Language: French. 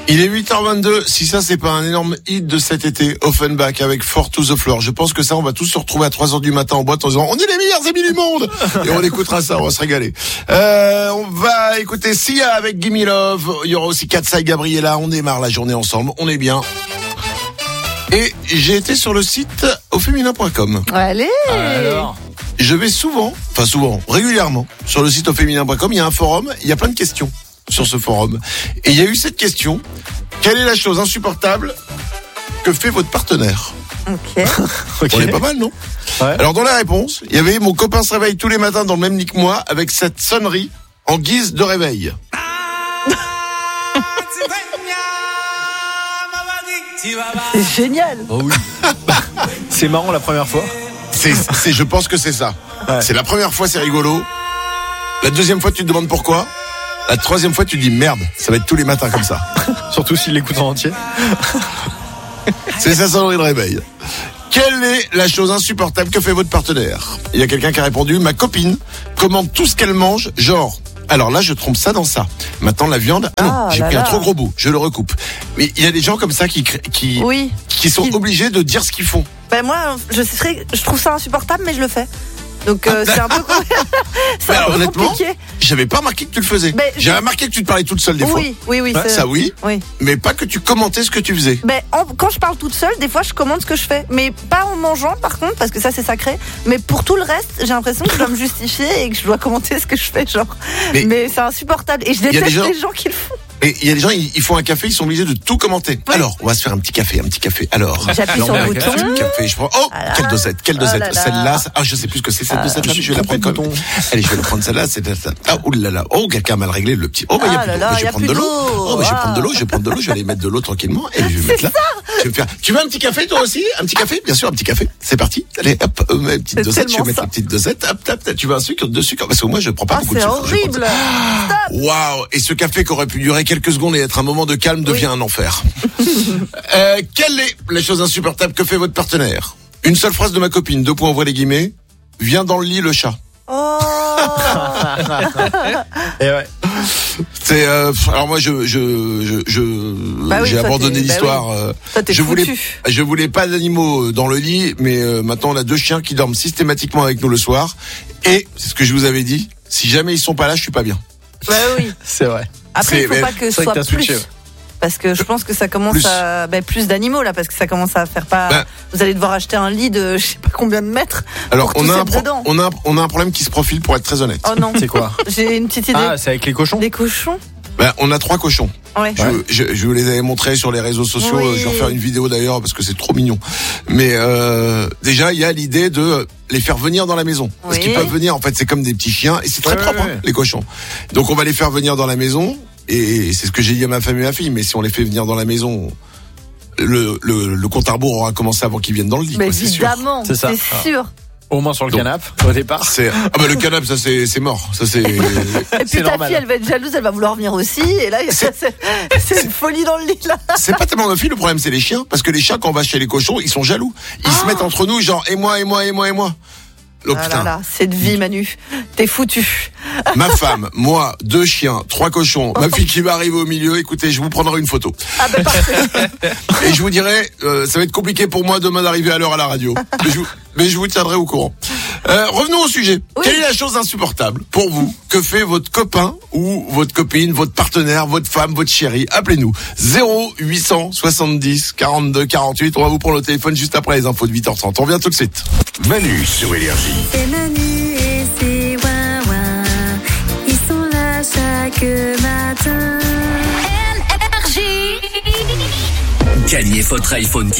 Il est 8h22, si ça c'est pas un énorme hit de cet été, Offenbach avec Four to the Floor. Je pense que ça on va tous se retrouver à 3h du matin en boîte en disant on est les meilleurs amis du monde. Et on écoutera ça, on va se régaler. On va écouter Sia avec Gimme Love. Il y aura aussi Katsa et Gabriella. On démarre la journée ensemble, on est bien. Et j'ai été sur le site auféminin.com. Allez. Alors, Je vais régulièrement sur le site auféminin.com. Il y a un forum, il y a plein de questions sur ce forum. Et il y a eu cette question: quelle est la chose insupportable que fait votre partenaire? Ok. On est pas mal, non? Ouais. Alors dans la réponse, il y avait mon copain se réveille tous les matins dans le même lit que moi avec cette sonnerie en guise de réveil. C'est génial. oh oui. C'est marrant la première fois. Je pense que c'est ça. Ouais. C'est la première fois, c'est rigolo. La deuxième fois, tu te demandes pourquoi. La troisième fois, tu te dis merde, ça va être tous les matins comme ça. Surtout s'il l'écoute en entier. C'est sa sonnerie de réveil. Quelle est la chose insupportable que fait votre partenaire? Il y a quelqu'un qui a répondu: ma copine commande tout ce qu'elle mange, genre, alors là je trompe ça dans ça. Maintenant la viande, j'ai pris un trop gros bout, je le recoupe. Mais il y a des gens comme ça qui sont obligés de dire ce qu'ils font. Ben moi, je trouve ça insupportable, mais je le fais. Donc c'est un peu, c'est un peu honnêtement, compliqué. J'avais pas remarqué que tu le faisais. Mais j'ai remarqué que tu te parlais toute seule des fois. Oui, Ouais, ça oui. Mais pas que tu commentais ce que tu faisais. Ben, quand je parle toute seule, des fois je commande ce que je fais, mais pas en mangeant par contre, parce que ça c'est sacré. Mais pour tout le reste, j'ai l'impression que je dois me justifier et que je dois commenter ce que je fais, genre. Mais c'est insupportable et je déteste les gens qui le font. Et il y a des gens, ils font un café, ils sont obligés de tout commenter. Oui. Alors, on va se faire un petit café. Alors, j'appuie sur le bouton. Un café, je prends. Oh, voilà. Quelle dosette. Celle-là. Je sais plus ce que c'est cette dosette-là, mais je vais la prendre comme. Allez, je vais la prendre celle-là. Ah, oulala. Oh, quelqu'un a mal réglé le petit. Oh, bah, je vais prendre de l'eau. Oh, bah, je vais prendre de l'eau. Je vais aller mettre de l'eau tranquillement. Et je vais mettre là. Je vais me faire. Tu veux un petit café, toi aussi? Un petit café? Bien sûr, un petit café. C'est parti. Allez, hop, une petite dosette. Je vais mettre la petite dosette. Hop, tu veux un sucre? Deux sucres? Parce que moi, je prends pas beaucoup de sucre. C'est horrible. Waouh. Et ce café qui aurait pu durer quelques secondes et être un moment de calme devient un enfer. Quelle est la chose insupportable que fait votre partenaire? Une seule phrase de ma copine, 2 points, ouvrez les guillemets. Viens dans le lit, le chat. Oh. Et ouais. C'est alors moi j'ai abandonné l'histoire. Je voulais pas d'animaux dans le lit, mais maintenant on a 2 chiens qui dorment systématiquement avec nous le soir. Et c'est ce que je vous avais dit. Si jamais ils sont pas là, je suis pas bien. Bah oui. C'est vrai. Après, il faut pas que ce soit plus. Parce que je pense que ça commence à plus d'animaux là, parce que ça commence à faire pas. Vous allez devoir acheter un lit de je sais pas combien de mètres. Alors on a un problème qui se profile, pour être très honnête. Oh non. C'est quoi? J'ai une petite idée. Ah, c'est avec les cochons. Des cochons. On a 3 cochons. Ouais. Je vous les avais montrés sur les réseaux sociaux. Oui. Je vais refaire une vidéo d'ailleurs parce que c'est trop mignon. Mais déjà il y a l'idée de les faire venir dans la maison. Parce qu'ils peuvent venir, en fait c'est comme des petits chiens et c'est très propre. Hein, les cochons. Donc on va les faire venir dans la maison. Et c'est ce que j'ai dit à ma femme et ma fille. Mais si on les fait venir dans la maison, le compte à rebours aura commencé avant qu'ils viennent dans le lit. Mais évidemment, c'est sûr. Au moins sur le canapé au départ. Le canapé, ça c'est mort. Ça c'est. Et puis ta fille, elle va être jalouse, elle va vouloir venir aussi. Et là, c'est une folie dans le lit là. C'est pas tellement ma fille, le problème c'est les chiens, parce que les chiens quand on va chez les cochons, ils sont jaloux. Ils se mettent entre nous, genre et moi. Oh, putain. Là, cette vie, Manu, t'es foutu. Ma femme, moi, 2 chiens, 3 cochons, ma fille qui va arriver au milieu. Écoutez, je vous prendrai une photo. Ah ben parfait. Et je vous dirai, ça va être compliqué pour moi demain d'arriver à l'heure à la radio. Mais je vous tiendrai au courant. Revenons au sujet. Oui. Quelle est la chose insupportable pour vous que fait votre copain ou votre copine, votre partenaire, votre femme, votre chérie? Appelez-nous 0870 42 48. On va vous prendre le téléphone juste après les infos de 8h30. On revient tout de suite. Manu sur Énergie. C'est Manu et c'est Wawa. Ils sont là chaque matin. Énergie. Gagnez votre iPhone